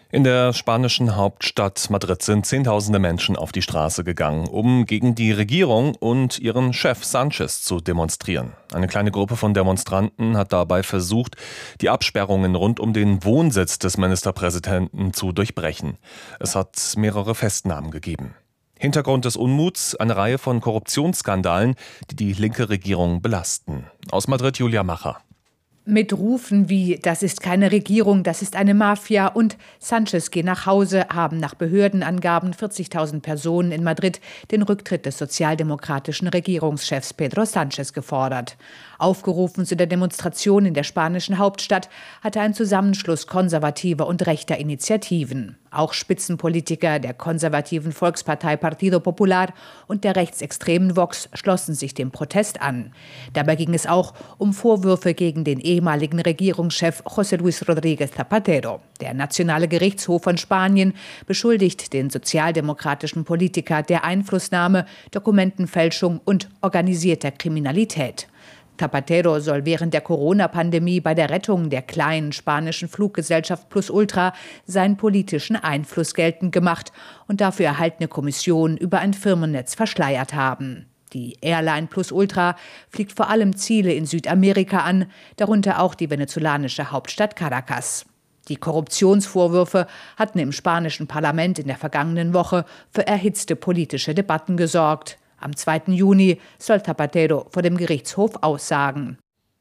In der spanischen Hauptstadt Madrid sind Zehntausende Menschen auf die Straße gegangen, um gegen die Regierung und ihren Chef Sánchez zu demonstrieren. Eine kleine Gruppe von Demonstranten hat dabei versucht, die Absperrungen rund um den Wohnsitz des Ministerpräsidenten zu durchbrechen. Es hat mehrere Festnahmen gegeben. Hintergrund des Unmuts: eine Reihe von Korruptionsskandalen, die die linke Regierung belasten. Aus Madrid Julia Macher. Mit Rufen wie „Das ist keine Regierung, das ist eine Mafia“ und „Sánchez, geh nach Hause“ haben nach Behördenangaben 40.000 Personen in Madrid den Rücktritt des sozialdemokratischen Regierungschefs Pedro Sánchez gefordert. Aufgerufen zu der Demonstration in der spanischen Hauptstadt hatte ein Zusammenschluss konservativer und rechter Initiativen. Auch Spitzenpolitiker der konservativen Volkspartei Partido Popular und der rechtsextremen Vox schlossen sich dem Protest an. Dabei ging es auch um Vorwürfe gegen den ehemaligen Regierungschef José Luis Rodríguez Zapatero. Der Nationale Gerichtshof von Spanien beschuldigt den sozialdemokratischen Politiker der Einflussnahme, Dokumentenfälschung und organisierter Kriminalität. Zapatero soll während der Corona-Pandemie bei der Rettung der kleinen spanischen Fluggesellschaft Plus Ultra seinen politischen Einfluss geltend gemacht und dafür erhaltene Kommissionen über ein Firmennetz verschleiert haben. Die Airline Plus Ultra fliegt vor allem Ziele in Südamerika an, darunter auch die venezolanische Hauptstadt Caracas. Die Korruptionsvorwürfe hatten im spanischen Parlament in der vergangenen Woche für erhitzte politische Debatten gesorgt. Am 2. Juni soll Zapatero vor dem Gerichtshof aussagen.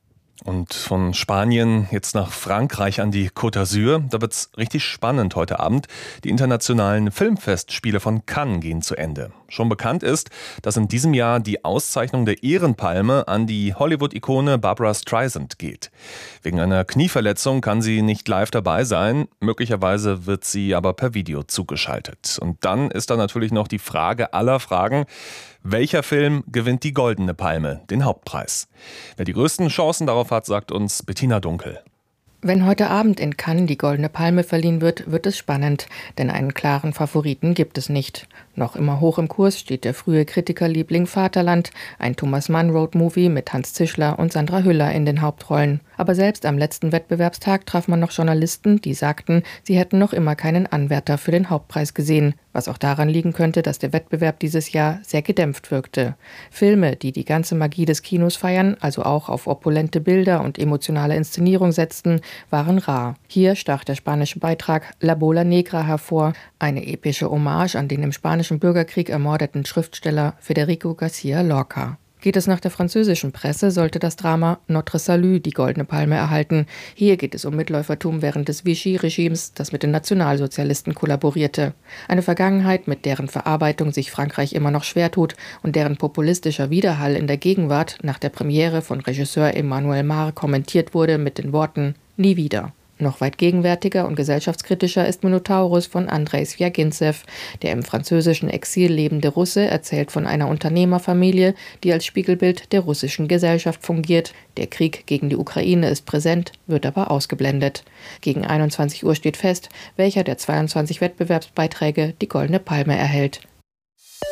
Und von Spanien jetzt nach Frankreich an die Côte d'Azur. Da wird's richtig spannend heute Abend. Die internationalen Filmfestspiele von Cannes gehen zu Ende. Schon bekannt ist, dass in diesem Jahr die Auszeichnung der Ehrenpalme an die Hollywood-Ikone Barbra Streisand geht. Wegen einer Knieverletzung kann sie nicht live dabei sein. Möglicherweise wird sie aber per Video zugeschaltet. Und dann ist da natürlich noch die Frage aller Fragen: Welcher Film gewinnt die Goldene Palme, den Hauptpreis? Wer die größten Chancen darauf hat, sagt uns Bettina Dunkel. Wenn heute Abend in Cannes die Goldene Palme verliehen wird, wird es spannend, denn einen klaren Favoriten gibt es nicht. Noch immer hoch im Kurs steht der frühe Kritikerliebling Vaterland, ein Thomas Mann-Road-Movie mit Hans Zischler und Sandra Hüller in den Hauptrollen. Aber selbst am letzten Wettbewerbstag traf man noch Journalisten, die sagten, sie hätten noch immer keinen Anwärter für den Hauptpreis gesehen. Was auch daran liegen könnte, dass der Wettbewerb dieses Jahr sehr gedämpft wirkte. Filme, die die ganze Magie des Kinos feiern, also auch auf opulente Bilder und emotionale Inszenierung setzten, waren rar. Hier stach der spanische Beitrag La Bola Negra hervor, eine epische Hommage an den im spanischen Bürgerkrieg ermordeten Schriftsteller Federico García Lorca. Geht es nach der französischen Presse, sollte das Drama Notre Salut die Goldene Palme erhalten. Hier geht es um Mitläufertum während des Vichy-Regimes, das mit den Nationalsozialisten kollaborierte. Eine Vergangenheit, mit deren Verarbeitung sich Frankreich immer noch schwer tut und deren populistischer Widerhall in der Gegenwart nach der Premiere von Regisseur Emmanuel Mar kommentiert wurde mit den Worten „Nie wieder“. Noch weit gegenwärtiger und gesellschaftskritischer ist Minotaurus von Andrei Swjagintsev. Der im französischen Exil lebende Russe erzählt von einer Unternehmerfamilie, die als Spiegelbild der russischen Gesellschaft fungiert. Der Krieg gegen die Ukraine ist präsent, wird aber ausgeblendet. Gegen 21 Uhr steht fest, welcher der 22 Wettbewerbsbeiträge die Goldene Palme erhält.